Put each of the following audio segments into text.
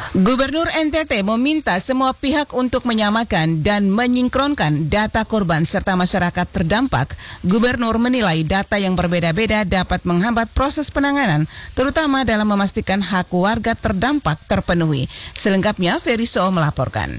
Gubernur NTT meminta semua pihak untuk menyamakan dan menyinkronkan data korban serta masyarakat terdampak. Gubernur menilai data yang berbeda-beda dapat menghambat proses penanganan, terutama dalam memastikan hak warga terdampak terpenuhi. Selengkapnya, Ferry So melaporkan.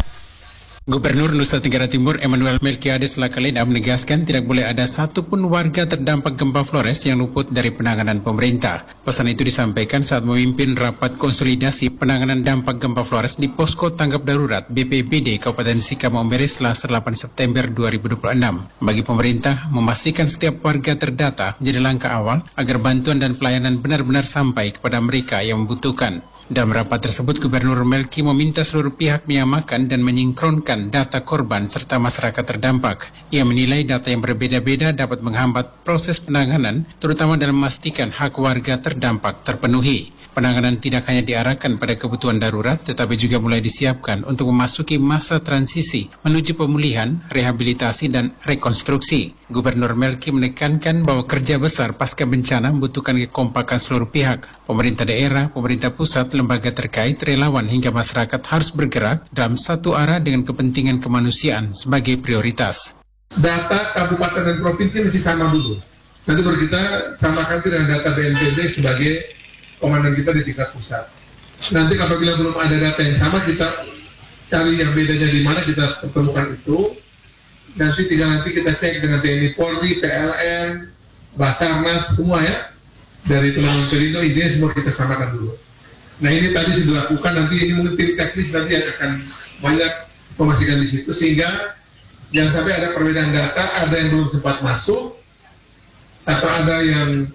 Gubernur Nusa Tenggara Timur Emmanuel Melkiades Lakalena menegaskan tidak boleh ada satupun warga terdampak gempa Flores yang luput dari penanganan pemerintah. Pesan itu disampaikan saat memimpin rapat konsolidasi penanganan dampak gempa Flores di Posko Tanggap Darurat BPBD Kabupaten Sika Maumere Selasa 8 September 2026. Bagi pemerintah, memastikan setiap warga terdata menjadi langkah awal agar bantuan dan pelayanan benar-benar sampai kepada mereka yang membutuhkan. Dalam rapat tersebut, Gubernur Melki meminta seluruh pihak menyamakan dan menyinkronkan data korban serta masyarakat terdampak. Ia menilai data yang berbeda-beda dapat menghambat proses penanganan, terutama dalam memastikan hak warga terdampak terpenuhi. Penanganan tidak hanya diarahkan pada kebutuhan darurat, tetapi juga mulai disiapkan untuk memasuki masa transisi menuju pemulihan, rehabilitasi, dan rekonstruksi. Gubernur Melki menekankan bahwa kerja besar pasca bencana membutuhkan kekompakan seluruh pihak. Pemerintah daerah, pemerintah pusat, lembaga terkait, relawan hingga masyarakat harus bergerak dalam satu arah dengan kepentingan kemanusiaan sebagai prioritas. Data kabupaten dan provinsi mesti sama dulu. Nanti baru kita samakan dengan data BNPB sebagai komandan kita di tingkat pusat. Nanti apabila belum ada data yang sama, kita cari yang bedanya di mana, kita pertemukan itu. Nanti kita cek dengan TNI Polri, PLN, Basarnas, semua ya. Dari Tulangan Perindo, ide semua kita samakan dulu. Nah ini tadi sudah dilakukan, nanti ini mungkin tim teknis nanti yang akan banyak memastikan di situ, sehingga jangan sampai ada perbedaan data, ada yang belum sempat masuk, atau ada yang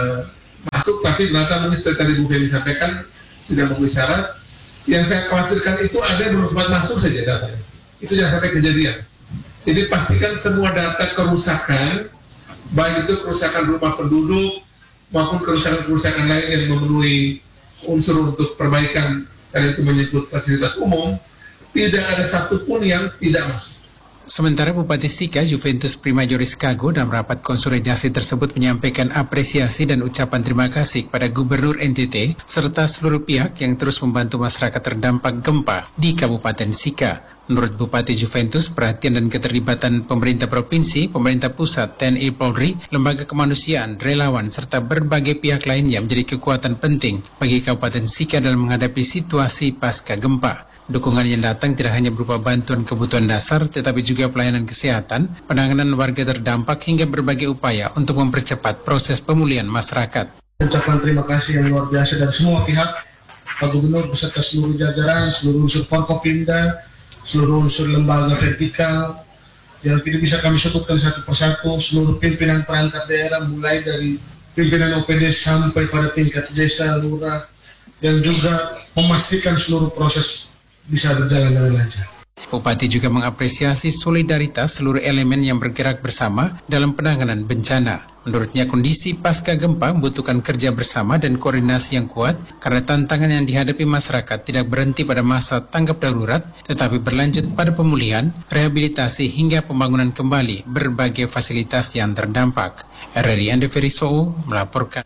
masuk tapi data mungkin seperti tadi Bu Femi sampaikan tidak memenuhi syarat. Yang saya khawatirkan itu ada yang belum sempat masuk saja datanya. Itu jangan sampai kejadian. Jadi pastikan semua data kerusakan, baik itu kerusakan rumah penduduk maupun kerusakan lain yang memenuhi unsur untuk perbaikan, karena itu menyebut fasilitas umum, tidak ada satupun yang tidak masuk. Sementara Bupati Sika Juventus Primajoris Kago dalam rapat konsolidasi tersebut menyampaikan apresiasi dan ucapan terima kasih kepada Gubernur NTT serta seluruh pihak yang terus membantu masyarakat terdampak gempa di Kabupaten Sika. Menurut Bupati Juventus, perhatian dan keterlibatan pemerintah provinsi, pemerintah pusat, TNI Polri, lembaga kemanusiaan, relawan, serta berbagai pihak lainnya menjadi kekuatan penting bagi Kabupaten Sika dalam menghadapi situasi pasca gempa. Dukungan yang datang tidak hanya berupa bantuan kebutuhan dasar, tetapi juga pelayanan kesehatan, penanganan warga terdampak, hingga berbagai upaya untuk mempercepat proses pemulihan masyarakat. Ucapan terima kasih yang luar biasa dari semua pihak, Pak Gubernur beserta seluruh jajaran, seluruh unsur Forkopimda, seluruh unsur lembaga vertikal, yang tidak bisa kami sebutkan satu persatu, seluruh pimpinan perangkat daerah, mulai dari pimpinan OPD sampai pada tingkat desa, lurah, dan juga memastikan seluruh proses bisa berjalan dengan lancar. Bupati juga mengapresiasi solidaritas seluruh elemen yang bergerak bersama dalam penanganan bencana. Menurutnya, kondisi pasca gempa membutuhkan kerja bersama dan koordinasi yang kuat karena tantangan yang dihadapi masyarakat tidak berhenti pada masa tanggap darurat, tetapi berlanjut pada pemulihan, rehabilitasi hingga pembangunan kembali berbagai fasilitas yang terdampak. RRI Ande Ferry So melaporkan.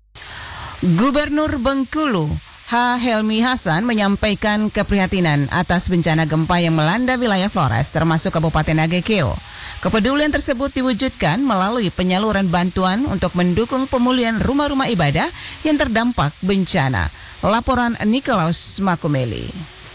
Gubernur Bengkulu Helmi Hasan menyampaikan keprihatinan atas bencana gempa yang melanda wilayah Flores termasuk Kabupaten Nagekeo. Kepedulian tersebut diwujudkan melalui penyaluran bantuan untuk mendukung pemulihan rumah-rumah ibadah yang terdampak bencana. Laporan Nikolaus Makumeli.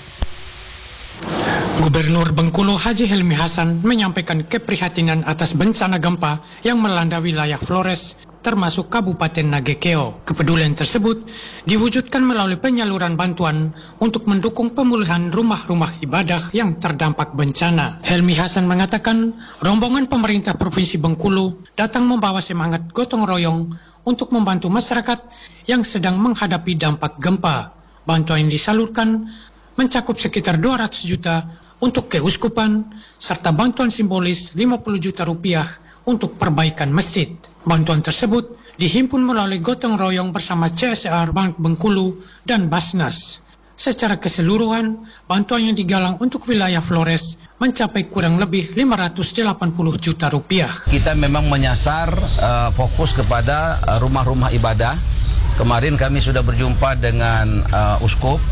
Gubernur Bengkulu Haji Helmi Hasan menyampaikan keprihatinan atas bencana gempa yang melanda wilayah Flores termasuk Kabupaten Nagekeo. Kepedulian tersebut diwujudkan melalui penyaluran bantuan untuk mendukung pemulihan rumah-rumah ibadah yang terdampak bencana. Helmi Hasan mengatakan rombongan pemerintah Provinsi Bengkulu datang membawa semangat gotong royong untuk membantu masyarakat yang sedang menghadapi dampak gempa. Bantuan yang disalurkan mencakup sekitar 200 juta untuk keuskupan, serta bantuan simbolis 50 juta rupiah untuk perbaikan masjid. Bantuan tersebut dihimpun melalui gotong royong bersama CSR Bank Bengkulu dan Basnas. Secara keseluruhan, bantuan yang digalang untuk wilayah Flores mencapai kurang lebih 580 juta rupiah. Kita memang menyasar fokus kepada rumah-rumah ibadah. Kemarin kami sudah berjumpa dengan Uskup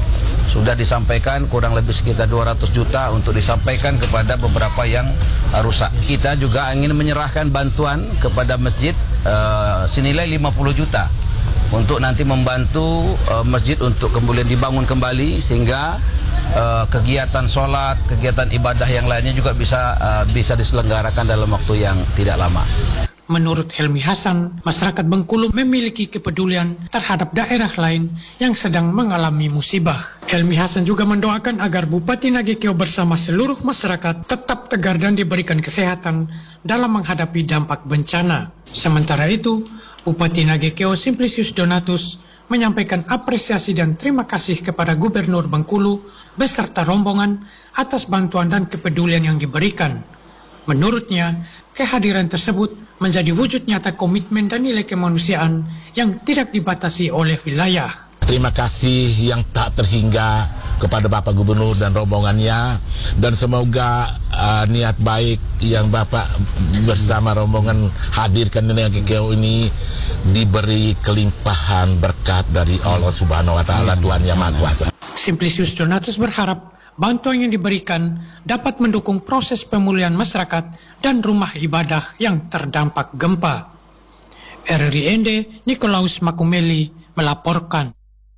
sudah disampaikan kurang lebih sekitar 200 juta untuk disampaikan kepada beberapa yang rusak. Kita juga ingin menyerahkan bantuan kepada masjid senilai 50 juta untuk nanti membantu masjid untuk kemudian dibangun kembali sehingga kegiatan sholat, kegiatan ibadah yang lainnya juga bisa diselenggarakan dalam waktu yang tidak lama. Menurut Helmi Hasan, masyarakat Bengkulu memiliki kepedulian terhadap daerah lain yang sedang mengalami musibah. Helmi Hasan juga mendoakan agar Bupati Nagekeo bersama seluruh masyarakat tetap tegar dan diberikan kesehatan dalam menghadapi dampak bencana. Sementara itu, Bupati Nagekeo Simplicius Donatus menyampaikan apresiasi dan terima kasih kepada Gubernur Bengkulu beserta rombongan atas bantuan dan kepedulian yang diberikan. Menurutnya, kehadiran tersebut menjadi wujud nyata komitmen dan nilai kemanusiaan yang tidak dibatasi oleh wilayah. Terima kasih yang tak terhingga kepada Bapak Gubernur dan rombongannya, dan semoga niat baik yang Bapak bersama rombongan hadirkan di Nagekeo ini diberi kelimpahan berkat dari Allah Subhanahu wa Ta'ala, Tuhan Yang Maha Kuasa. Simplicius Donatus berharap bantuan yang diberikan dapat mendukung proses pemulihan masyarakat dan rumah ibadah yang terdampak gempa. RRI Ende, Nikolaus Makumeli melaporkan.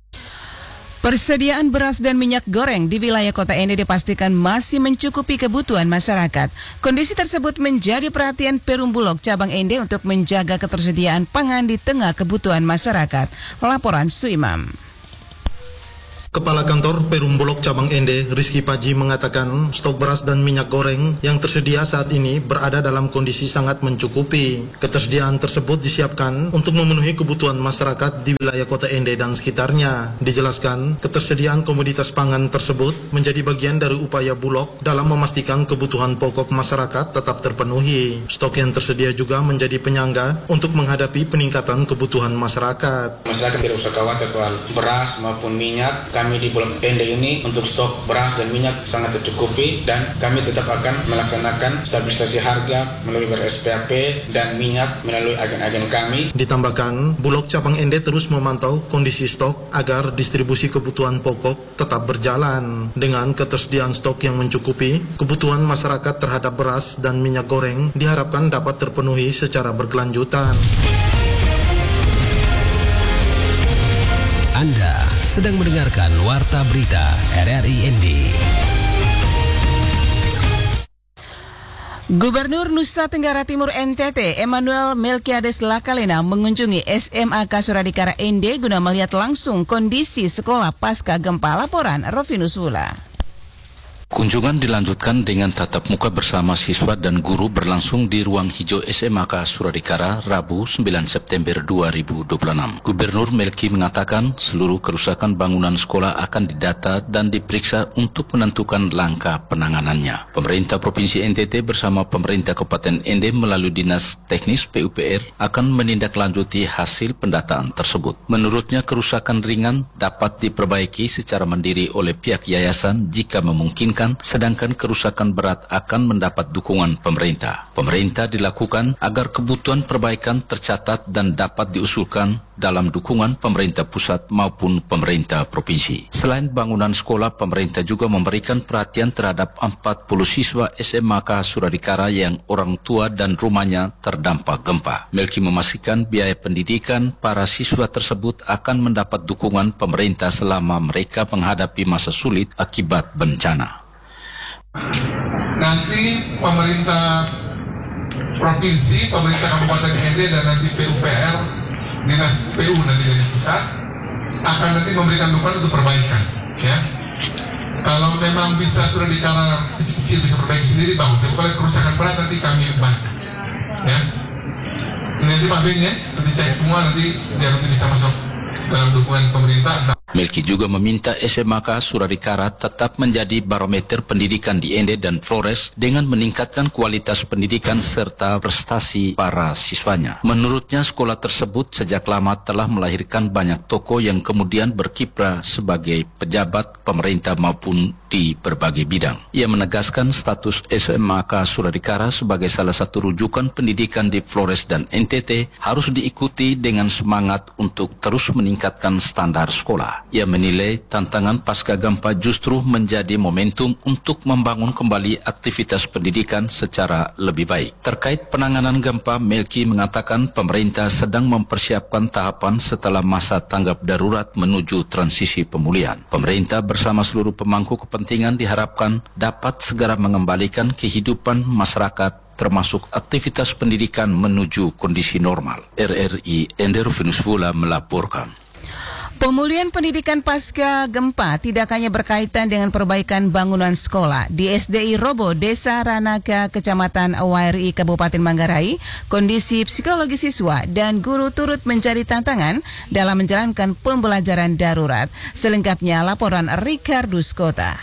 Persediaan beras dan minyak goreng di wilayah Kota Ende dipastikan masih mencukupi kebutuhan masyarakat. Kondisi tersebut menjadi perhatian Perum Bulog Cabang Ende untuk menjaga ketersediaan pangan di tengah kebutuhan masyarakat. Laporan Suimam. Kepala Kantor Perum Bulog Cabang Ende, Rizky Paji, mengatakan stok beras dan minyak goreng yang tersedia saat ini berada dalam kondisi sangat mencukupi. Ketersediaan tersebut disiapkan untuk memenuhi kebutuhan masyarakat di wilayah Kota Ende dan sekitarnya. Dijelaskan, ketersediaan komoditas pangan tersebut menjadi bagian dari upaya Bulog dalam memastikan kebutuhan pokok masyarakat tetap terpenuhi. Stok yang tersedia juga menjadi penyangga untuk menghadapi peningkatan kebutuhan masyarakat. Masyarakat tidak usah khawatir soal beras maupun minyak. Kami di Bulog Ende ini untuk stok beras dan minyak sangat tercukupi, dan kami tetap akan melaksanakan stabilisasi harga melalui SPAP dan minyak melalui agen-agen kami. Ditambahkan, Bulog Cabang Ende terus memantau kondisi stok agar distribusi kebutuhan pokok tetap berjalan. Dengan ketersediaan stok yang mencukupi, kebutuhan masyarakat terhadap beras dan minyak goreng diharapkan dapat terpenuhi secara berkelanjutan. Anda sedang mendengarkan Warta Berita RRI ND. Gubernur Nusa Tenggara Timur NTT Emmanuel Melkiades Lakalena mengunjungi SMAK Suradikara ND guna melihat langsung kondisi sekolah pasca gempa. Laporan Rovinus Wula. Kunjungan dilanjutkan dengan tatap muka bersama siswa dan guru berlangsung di ruang hijau SMAK Suradikara Rabu 9 September 2026. Gubernur Melki mengatakan seluruh kerusakan bangunan sekolah akan didata dan diperiksa untuk menentukan langkah penanganannya. Pemerintah Provinsi NTT bersama pemerintah Kabupaten Ende melalui Dinas Teknis PUPR akan menindaklanjuti hasil pendataan tersebut. Menurutnya kerusakan ringan dapat diperbaiki secara mandiri oleh pihak yayasan jika memungkinkan, sedangkan kerusakan berat akan mendapat dukungan pemerintah. Pemerintah dilakukan agar kebutuhan perbaikan tercatat dan dapat diusulkan dalam dukungan pemerintah pusat maupun pemerintah provinsi. Selain bangunan sekolah, pemerintah juga memberikan perhatian terhadap 40 siswa SMAK Suradikara yang orang tua dan rumahnya terdampak gempa. Melki memastikan biaya pendidikan para siswa tersebut akan mendapat dukungan pemerintah selama mereka menghadapi masa sulit akibat bencana. Nanti pemerintah provinsi, pemerintah Kabupaten Ende, dan nanti PUPR, Dinas PU nanti dari pusat akan nanti memberikan dukungan untuk perbaikan. Ya, kalau memang bisa Suradikara kecil-kecil bisa perbaiki sendiri bagus. Tapi kalau kerusakan berat nanti kami bantu. Ya, nanti Pak Ben ya, nanti cek semua nanti biar nanti bisa masuk dalam dukungan pemerintah. Melki juga meminta SMAK Suradikara tetap menjadi barometer pendidikan di Ende dan Flores dengan meningkatkan kualitas pendidikan serta prestasi para siswanya. Menurutnya sekolah tersebut sejak lama telah melahirkan banyak tokoh yang kemudian berkiprah sebagai pejabat pemerintah maupun di berbagai bidang. Ia menegaskan status SMAK Suradikara sebagai salah satu rujukan pendidikan di Flores dan NTT harus diikuti dengan semangat untuk terus meningkatkan standar sekolah. Ia menilai tantangan pasca gempa justru menjadi momentum untuk membangun kembali aktivitas pendidikan secara lebih baik. Terkait penanganan gempa, Melki mengatakan pemerintah sedang mempersiapkan tahapan setelah masa tanggap darurat menuju transisi pemulihan. Pemerintah bersama seluruh pemangku kepentingan diharapkan dapat segera mengembalikan kehidupan masyarakat termasuk aktivitas pendidikan menuju kondisi normal. RRI Ender Venusvula melaporkan. Pemulihan pendidikan pasca gempa tidak hanya berkaitan dengan perbaikan bangunan sekolah. Di SDI Robo, Desa Ranaka, Kecamatan Wairi, Kabupaten Manggarai, kondisi psikologi siswa dan guru turut menjadi tantangan dalam menjalankan pembelajaran darurat. Selengkapnya laporan Ricardus Kota.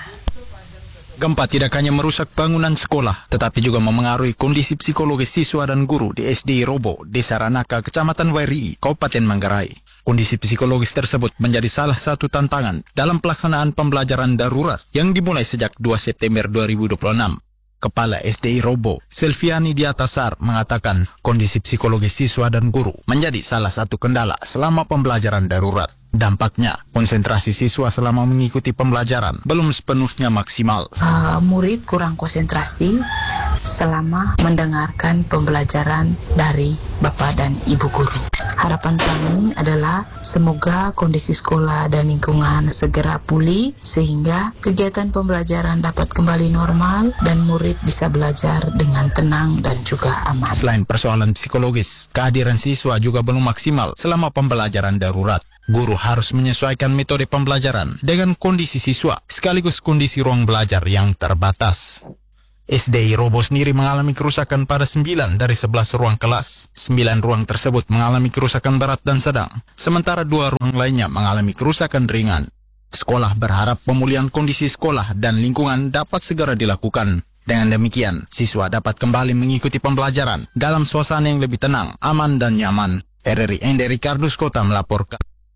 Gempa tidak hanya merusak bangunan sekolah, tetapi juga memengaruhi kondisi psikologis siswa dan guru di SDI Robo, Desa Ranaka, Kecamatan Wairi, Kabupaten Manggarai. Kondisi psikologis tersebut menjadi salah satu tantangan dalam pelaksanaan pembelajaran darurat yang dimulai sejak 2 September 2026. Kepala SDI Robo, Selviani Diatasar, mengatakan kondisi psikologis siswa dan guru menjadi salah satu kendala selama pembelajaran darurat. Dampaknya, konsentrasi siswa selama mengikuti pembelajaran belum sepenuhnya maksimal. Murid kurang konsentrasi selama mendengarkan pembelajaran dari Bapak dan Ibu guru. Harapan kami adalah semoga kondisi sekolah dan lingkungan segera pulih sehingga kegiatan pembelajaran dapat kembali normal dan murid bisa belajar dengan tenang dan juga aman. Selain persoalan psikologis, kehadiran siswa juga belum maksimal selama pembelajaran darurat. Guru harus menyesuaikan metode pembelajaran dengan kondisi siswa sekaligus kondisi ruang belajar yang terbatas. SDI Robo sendiri mengalami kerusakan pada 9 dari 11 ruang kelas. 9 ruang tersebut mengalami kerusakan berat dan sedang, sementara 2 ruang lainnya mengalami kerusakan ringan. Sekolah berharap pemulihan kondisi sekolah dan lingkungan dapat segera dilakukan. Dengan demikian, siswa dapat kembali mengikuti pembelajaran dalam suasana yang lebih tenang, aman, dan nyaman. RRI Ender Ricardus Kota melaporkan.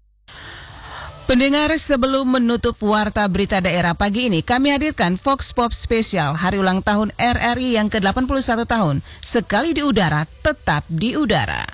Pendengar, sebelum menutup Warta Berita Daerah pagi ini, kami hadirkan Vox Pop Spesial Hari Ulang Tahun RRI yang ke-81 tahun. Sekali di udara, tetap di udara.